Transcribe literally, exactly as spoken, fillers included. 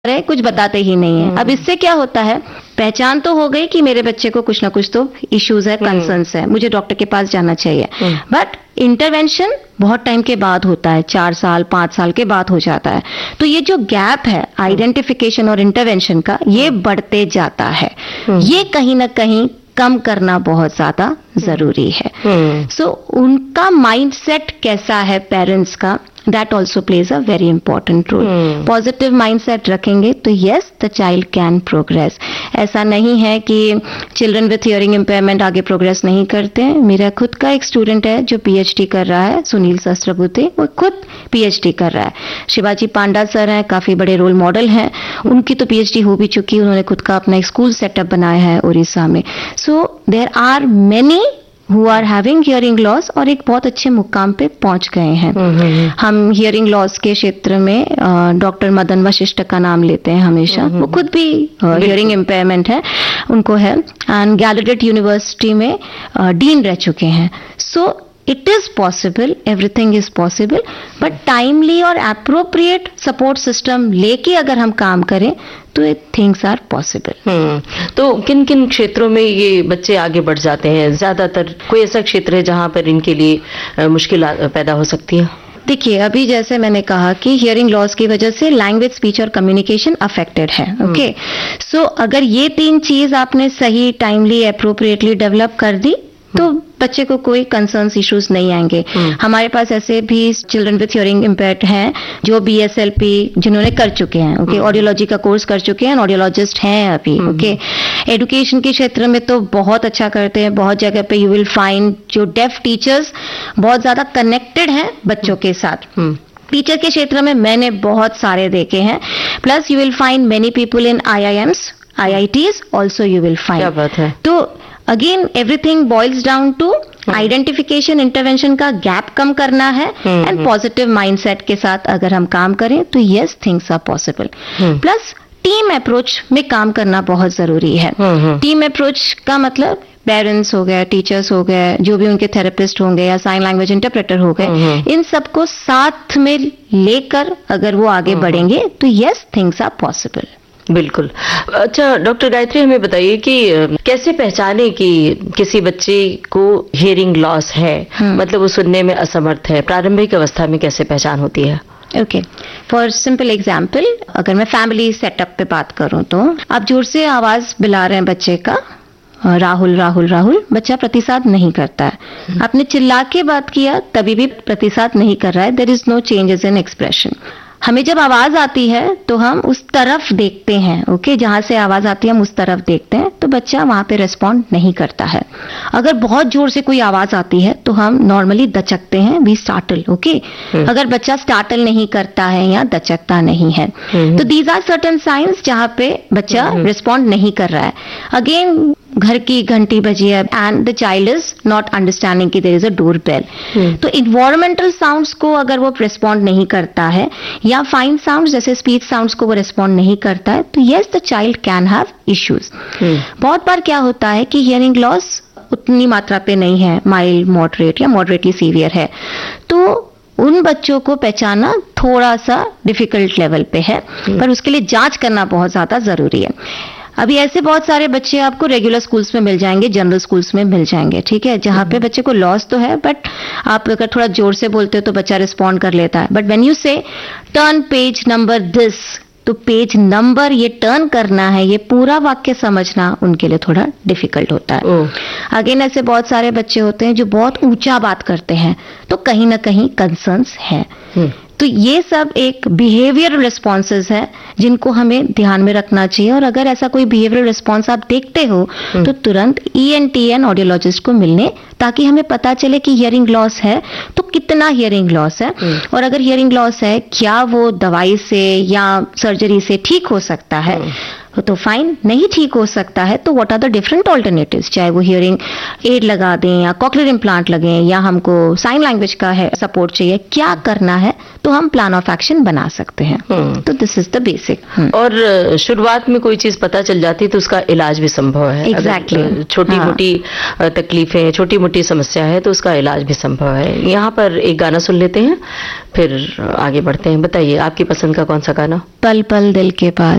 रहे, कुछ बताते ही नहीं है। अब इससे क्या होता है, पहचान तो हो गई कि मेरे बच्चे को कुछ ना कुछ तो इश्यूज है, कंसर्न्स है, मुझे डॉक्टर के पास जाना चाहिए, बट इंटरवेंशन बहुत टाइम के बाद होता है, चार साल पांच साल के बाद हो जाता है। तो ये जो गैप है आइडेंटिफिकेशन और इंटरवेंशन का, ये बढ़ते जाता है। ये कहीं ना कहीं कम करना बहुत ज्यादा जरूरी है। सो so, उनका माइंडसेट कैसा है पेरेंट्स का, that also plays a very important role. Positive mindset रखेंगे तो yes the child can progress. ऐसा नहीं है कि चिल्ड्रन विथ हियरिंग इम्पेयरमेंट आगे प्रोग्रेस नहीं करते हैं। मेरा खुद का एक स्टूडेंट है जो पीएचडी कर रहा है, सुनील सहस्त्रबुद्धे, वो खुद पीएचडी कर रहा है। शिवाजी पांडा सर हैं, काफी बड़े रोल मॉडल हैं, उनकी तो पीएचडी हो भी चुकी, उन्होंने खुद का अपना एक स्कूल सेटअप बनाया है उड़ीसा में। So there are many who are having hearing loss और एक बहुत अच्छे मुकाम पे पहुंच गए हैं। हम हियरिंग लॉस के क्षेत्र में डॉक्टर मदन वशिष्ठ का नाम लेते हैं हमेशा, वो खुद भी हियरिंग इम्पेयरमेंट है, उनको है, एंड गैलाडेट यूनिवर्सिटी में डीन रह चुके हैं। So it is possible, everything is possible, but timely और अप्रोप्रिएट सपोर्ट सिस्टम लेके अगर हम काम करें तो थिंग्स आर पॉसिबल। तो किन किन क्षेत्रों में ये बच्चे आगे बढ़ जाते हैं? ज्यादातर कोई ऐसा क्षेत्र है जहां पर इनके लिए मुश्किल पैदा हो सकती है? देखिए, अभी जैसे मैंने कहा कि हियरिंग लॉस की वजह से लैंग्वेज, स्पीच और कम्युनिकेशन अफेक्टेड है। ओके, सो अगर ये तीन चीज आपने सही, टाइमली, अप्रोप्रिएटली डेवलप कर दी तो बच्चे को कोई कंसर्न्स इश्यूज नहीं आएंगे। हमारे पास ऐसे भी चिल्ड्रन विथ हियरिंग इम्पेयर्ड हैं जो बीएसएलपी जिन्होंने कर चुके हैं, ओके, ऑडियोलॉजी का कोर्स कर चुके हैं, ऑडियोलॉजिस्ट हैं अभी। ओके, एजुकेशन के क्षेत्र में तो बहुत अच्छा करते हैं। बहुत जगह पे यू विल फाइंड जो डेफ टीचर्स बहुत ज्यादा कनेक्टेड हैं बच्चों के साथ। टीचर के क्षेत्र में मैंने बहुत सारे देखे हैं। Plus you will find many people in I I AIIMS, I I Ts also you will find. क्या बात है। तो again everything boils down to identification, intervention का गैप कम करना है, एंड पॉजिटिव माइंडसेट के साथ अगर हम काम करें तो yes, things are possible. Plus team approach में काम करना बहुत जरूरी है। टीम अप्रोच का मतलब पेरेंट्स हो गए, टीचर्स हो गए, जो भी उनके थेरेपिस्ट होंगे या साइन लैंग्वेज इंटरप्रेटर हो गए, इन सबको साथ में लेकर अगर वो आगे बढ़ेंगे तो यस, थिंग्स आर पॉसिबल। बिल्कुल। अच्छा डॉक्टर गायत्री, हमें बताइए कि कैसे पहचाने कि किसी बच्चे को हियरिंग लॉस है, मतलब वो सुनने में असमर्थ है, प्रारंभिक अवस्था में कैसे पहचान होती है? ओके, फॉर सिंपल एग्जाम्पल, अगर मैं फैमिली सेटअप पे बात करूं तो आप जोर से आवाज बुला रहे हैं बच्चे का, राहुल राहुल राहुल, बच्चा प्रतिसाद नहीं करता है। आपने चिल्ला के बात किया तभी भी प्रतिसाद नहीं कर रहा है, there is no changes in expression. हमें जब आवाज आती है तो हम उस तरफ देखते हैं, ओके, जहां से आवाज आती है हम उस तरफ देखते हैं, तो बच्चा वहां पे रिस्पॉन्ड नहीं करता है। अगर बहुत जोर से कोई आवाज आती है तो हम नॉर्मली दचकते हैं, वी स्टार्टल, ओके। अगर बच्चा स्टार्टल नहीं करता है या दचकता नहीं है तो दीज आर सर्टेन साइंस जहां पे बच्चा रिस्पॉन्ड नहीं कर रहा है। अगेन घर की घंटी बजी है and the child is not understanding कि there is a door bell. तो इन्वायरमेंटल साउंड्स को अगर वो रिस्पॉन्ड नहीं करता है या फाइन साउंड्स जैसे स्पीच साउंड्स को वो रिस्पॉन्ड नहीं करता है तो yes, the child can have issues. बहुत बार क्या होता है कि हियरिंग लॉस उतनी मात्रा पे नहीं है, माइल्ड, मॉडरेट या मॉडरेटली सीवियर है, तो उन बच्चों को पहचानना थोड़ा सा डिफिकल्ट लेवल पे है, पर उसके लिए जांच करना बहुत ज्यादा जरूरी है। अभी ऐसे बहुत सारे बच्चे आपको रेगुलर स्कूल्स में मिल जाएंगे, जनरल स्कूल्स में मिल जाएंगे, ठीक है, जहां पे बच्चे को लॉस तो है, बट आप अगर थोड़ा जोर से बोलते हो तो बच्चा रिस्पॉन्ड कर लेता है। बट व्हेन यू से टर्न पेज नंबर दिस, तो पेज नंबर ये टर्न करना है, ये पूरा वाक्य समझना उनके लिए थोड़ा डिफिकल्ट होता है। अगेन ऐसे बहुत सारे बच्चे होते हैं जो बहुत ऊंचा बात करते हैं, तो कहीं ना कहीं कंसर्न्स है। तो ये सब एक बिहेवियर रिस्पॉन्सेज है जिनको हमें ध्यान में रखना चाहिए, और अगर ऐसा कोई बिहेवियर रिस्पॉन्स आप देखते हो तो तुरंत ईएनटी एंड ऑडियोलॉजिस्ट को मिलने, ताकि हमें पता चले कि हियरिंग लॉस है तो कितना हियरिंग लॉस है, और अगर हियरिंग लॉस है क्या वो दवाई से या सर्जरी से ठीक हो सकता है, तो फाइन, नहीं ठीक हो सकता है तो what are the different alternatives, चाहे वो हियरिंग एड लगा दें या कॉक्लियर इम्प्लांट लगे या हमको साइन लैंग्वेज का है सपोर्ट चाहिए, क्या करना है, तो हम प्लान ऑफ एक्शन बना सकते हैं। तो दिस इज द बेसिक। और शुरुआत में कोई चीज पता चल जाती है तो उसका इलाज भी संभव है। एग्जैक्टली, छोटी मोटी तकलीफें, छोटी मोटी समस्या है तो उसका इलाज भी संभव है। यहाँ पर एक गाना सुन लेते हैं, फिर आगे बढ़ते हैं। बताइए आपकी पसंद का कौन सा गाना? पल पल दिल के पास।